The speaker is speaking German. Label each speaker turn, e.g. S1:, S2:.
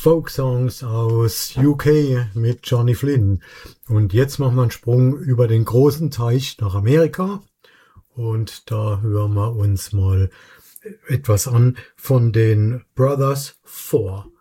S1: Folk-Songs aus UK mit Johnny Flynn. Und jetzt machen wir einen Sprung über den großen Teich nach Amerika. Und da hören wir uns mal etwas an von den Brothers 4.